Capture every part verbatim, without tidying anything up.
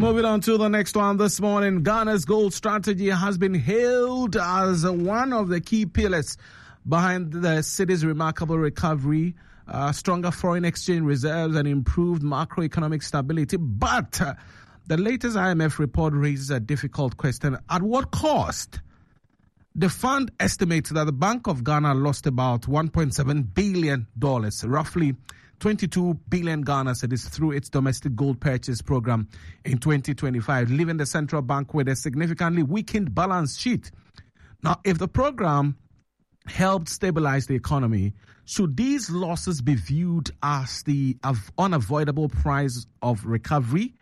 Moving on to the next one this morning, Ghana's gold strategy has been hailed as one of the key pillars behind the city's remarkable recovery, uh, stronger foreign exchange reserves and improved macroeconomic stability. But uh, the latest I M F report raises a difficult question. At what cost? The fund estimates that the Bank of Ghana lost about one point seven billion dollars, roughly twenty-two billion Ghana cedis, through its domestic gold purchase program in twenty twenty-five, leaving the central bank with a significantly weakened balance sheet. Now, if the program helped stabilize the economy, should these losses be viewed as the unavoidable price of recovery?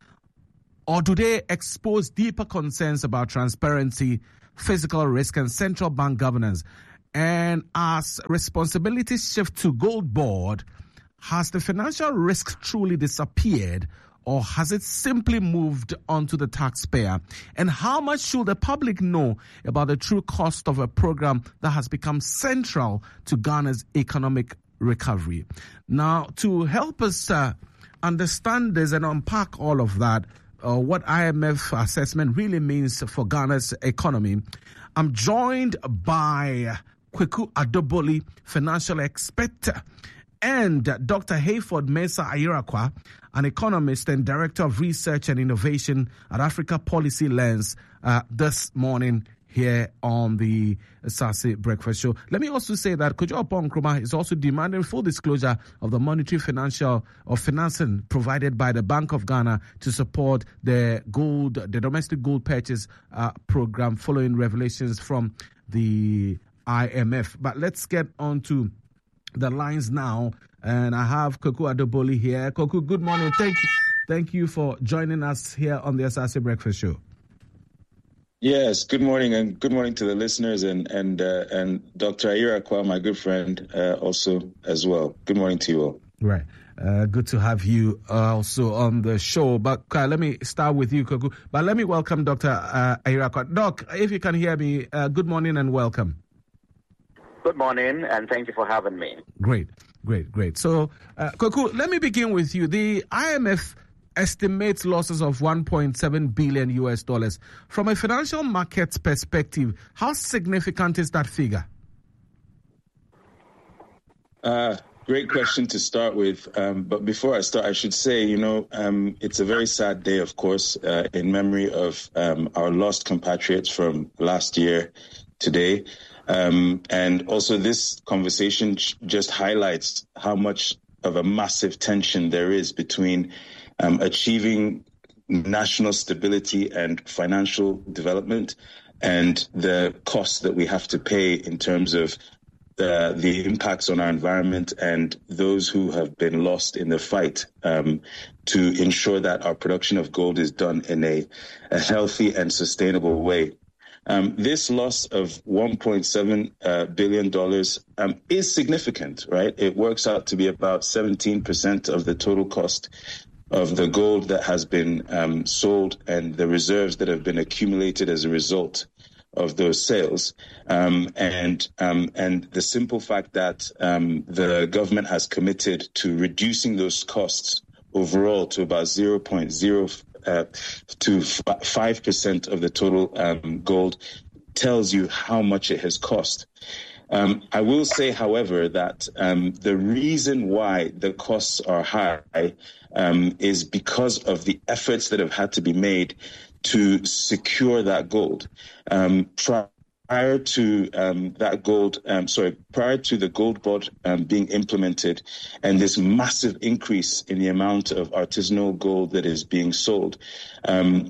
Or do they expose deeper concerns about transparency, fiscal risk, and central bank governance? And as responsibilities shift to Gold Board, has the financial risk truly disappeared, or has it simply moved onto the taxpayer? And how much should the public know about the true cost of a program that has become central to Ghana's economic recovery? Now, to help us uh, understand this and unpack all of that, uh, what I M F assessment really means for Ghana's economy, I'm joined by Kwaku Adoboli, financial expert, and Doctor Hayford Mensah Ayerakwa, an economist and director of research and innovation at Africa Policy Lens, uh, this morning here on the SASE Breakfast Show. Let me also say that Kojo Oppong Nkrumah is also demanding full disclosure of the monetary financial or financing provided by the Bank of Ghana to support the gold, the domestic gold purchase uh, program, following revelations from the I M F. But let's get on to the lines now, and I have Kwaku Adoboli here. Kwaku, good morning. Thank you, thank you for joining us here on the SASE Breakfast Show. Yes, good morning, and good morning to the listeners, and and uh, and Doctor Ayerakwa, my good friend, uh, also as well. Good morning to you all. Right. Uh, good to have you uh, also on the show. But uh, let me start with you, Kwaku. But let me welcome Doctor Uh, Ayerakwa. Doc, if you can hear me, uh, good morning and welcome. Good morning, and thank you for having me. Great, great, great. So, uh, Kwaku, let me begin with you. The I M F estimates losses of one point seven billion U S dollars. From a financial markets perspective, how significant is that figure? Uh, great question to start with. Um, but before I start, I should say, you know, um, it's a very sad day, of course, uh, in memory of um, our lost compatriots from last year today. Um, and also this conversation just highlights how much of a massive tension there is between um, achieving national stability and financial development and the costs that we have to pay in terms of the, the impacts on our environment and those who have been lost in the fight um, to ensure that our production of gold is done in a, a healthy and sustainable way. Um, this loss of one point seven uh, billion dollars um, is significant, right? It works out to be about seventeen percent of the total cost of the gold that has been um, sold and the reserves that have been accumulated as a result of those sales. Um, and um, and the simple fact that um, the government has committed to reducing those costs overall to about zero point zero Uh, to five percent of the total um, gold tells you how much it has cost. Um, I will say, however, that um, the reason why the costs are high um, is because of the efforts that have had to be made to secure that gold. Um, try Prior to um, that gold, um, sorry, prior to the Gold Board um, being implemented and this massive increase in the amount of artisanal gold that is being sold, um,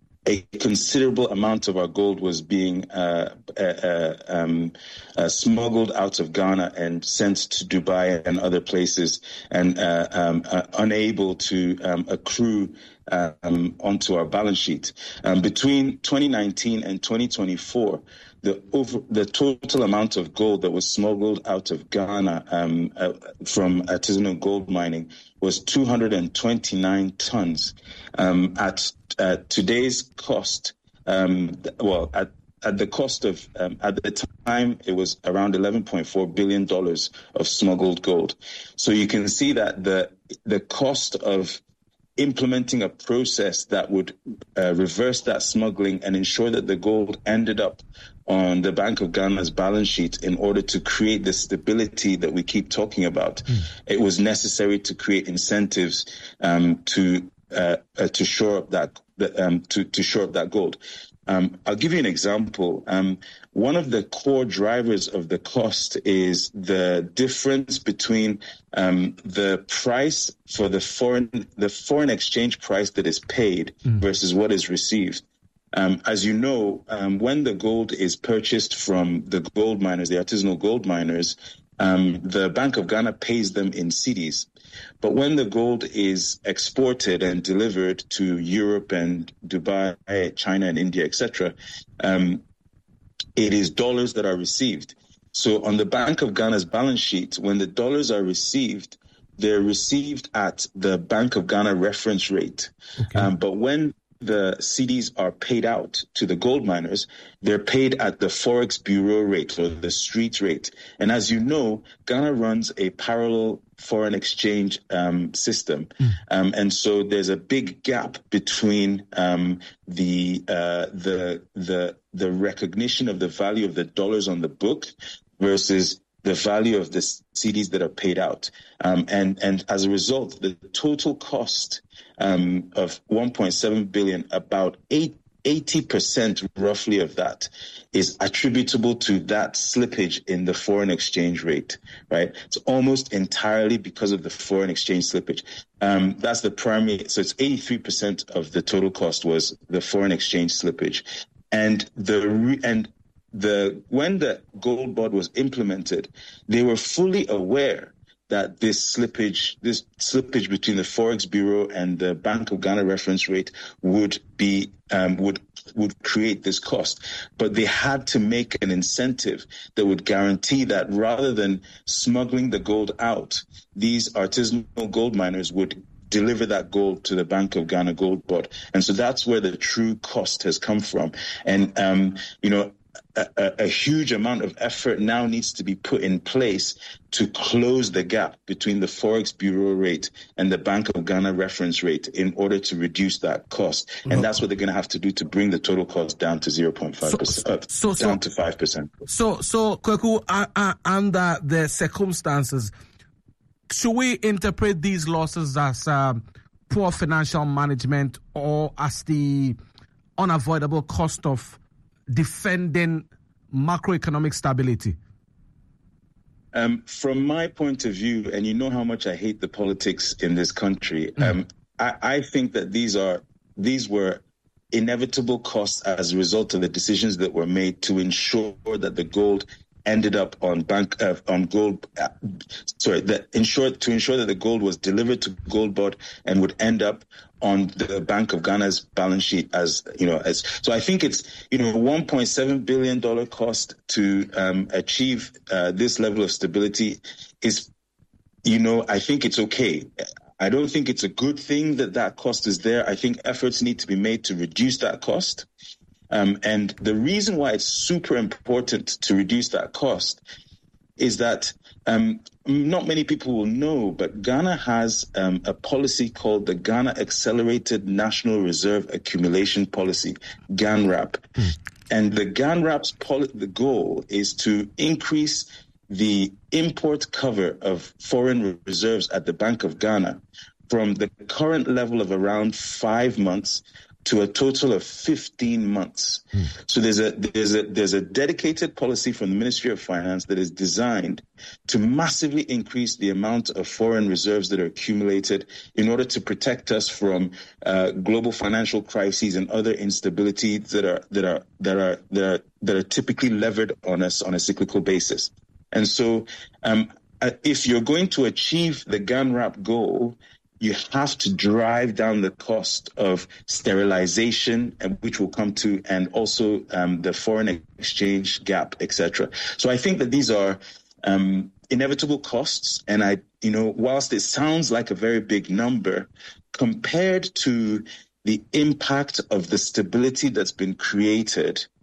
a considerable amount of our gold was being uh, uh, uh, um, uh, smuggled out of Ghana and sent to Dubai and other places, and uh, um, uh, unable to um, accrue um, onto our balance sheet. Um, between twenty nineteen and twenty twenty-four, the over the total amount of gold that was smuggled out of Ghana um, uh, from artisanal gold mining was two hundred twenty-nine tons. Um, at uh, today's cost, um, well, at at the cost of, um, at the time, it was around eleven point four billion dollars of smuggled gold. So you can see that the the cost of implementing a process that would uh, reverse that smuggling and ensure that the gold ended up on the Bank of Ghana's balance sheet in order to create the stability that we keep talking about. Mm. It was necessary to create incentives um, to uh, uh, to shore up that um, to to shore up that gold. Um, I'll give you an example. Um, one of the core drivers of the cost is the difference between um, the price for the foreign the foreign exchange price that is paid mm. versus what is received. Um, as you know, um, when the gold is purchased from the gold miners, the artisanal gold miners, um, the Bank of Ghana pays them in cedis. But when the gold is exported and delivered to Europe and Dubai, China and India, et cetera, um, it is dollars that are received. So on the Bank of Ghana's balance sheet, when the dollars are received, they're received at the Bank of Ghana reference rate. Okay. Um, but when the C Ds are paid out to the gold miners, they're paid at the Forex Bureau rate or the street rate. And as you know, Ghana runs a parallel foreign exchange um, system. Mm. Um, and so there's a big gap between um, the, uh, the, the, the recognition of the value of the dollars on the book versus the value of the C Ds that are paid out. Um, and, and as a result, the total cost um, of one point seven billion, about eight, eighty percent roughly of that is attributable to that slippage in the foreign exchange rate, right? It's almost entirely because of the foreign exchange slippage. Um, that's the primary. So it's eighty-three percent of the total cost was the foreign exchange slippage. And the, re- and the, when the gold board was implemented, they were fully aware that this slippage, this slippage between the Forex Bureau and the Bank of Ghana reference rate would be, um, would, would create this cost. But they had to make an incentive that would guarantee that rather than smuggling the gold out, these artisanal gold miners would deliver that gold to the Bank of Ghana Gold Board. And so that's where the true cost has come from. And, um, you know, A, a, a huge amount of effort now needs to be put in place to close the gap between the Forex Bureau rate and the Bank of Ghana reference rate in order to reduce that cost. And no. that's what they're going to have to do to bring the total cost down to zero point five percent, so, uh, so, so, down to five percent. So, so Kwaku, uh, uh, under the circumstances, should we interpret these losses as um, poor financial management or as the unavoidable cost of defending macroeconomic stability? Um, from my point of view, and you know how much I hate the politics in this country, mm. um, I, I think that these are these were inevitable costs as a result of the decisions that were made to ensure that the gold ended up on bank uh, on gold. Uh, sorry, that ensure to ensure that the gold was delivered to Gold Board and would end up on the Bank of Ghana's balance sheet as, you know, as, so I think it's, you know, one point seven billion dollars cost to um, achieve uh, this level of stability is, you know, I think it's okay. I don't think it's a good thing that that cost is there. I think efforts need to be made to reduce that cost. Um, and the reason why it's super important to reduce that cost is that um, not many people will know, but Ghana has um, a policy called the Ghana Accelerated National Reserve Accumulation Policy, GANRAP. Mm. And the GANRAP's poli- the goal is to increase the import cover of foreign reserves at the Bank of Ghana from the current level of around five months to a total of fifteen months. Mm. So there's a there's a there's a dedicated policy from the Ministry of Finance that is designed to massively increase the amount of foreign reserves that are accumulated in order to protect us from uh, global financial crises and other instabilities that are that are that are that are that are typically levered on us on a cyclical basis. And so, um, if you're going to achieve the GANRAP goal, you have to drive down the cost of sterilization, and which we'll come to, and also um, the foreign exchange gap, et cetera. So I think that these are um, inevitable costs. And I, you know, whilst it sounds like a very big number, compared to the impact of the stability that's been created,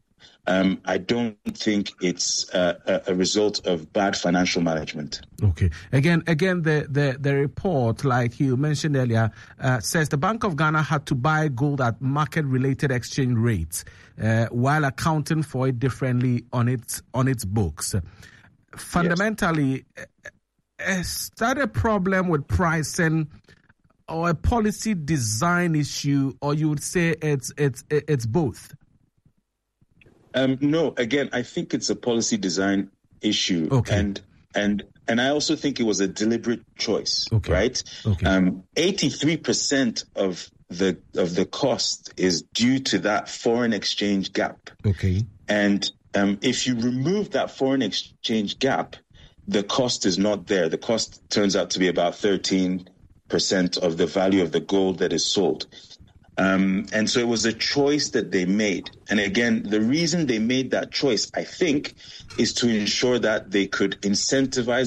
Um, I don't think it's uh, a, a result of bad financial management. Okay. Again, again, the, the, the report, like you mentioned earlier, uh, says the Bank of Ghana had to buy gold at market-related exchange rates uh, while accounting for it differently on its on its books. Fundamentally, yes. Is that a problem with pricing or a policy design issue, or you would say it's it's it's both? Um, no, again, I think it's a policy design issue, okay. and and and I also think it was a deliberate choice, okay. right? Okay. Um, eighty-three percent of the of the cost is due to that foreign exchange gap. Okay, and um, if you remove that foreign exchange gap, the cost is not there. The cost turns out to be about thirteen percent of the value of the gold that is sold. Um, and so it was a choice that they made. And again, the reason they made that choice, I think, is to ensure that they could incentivize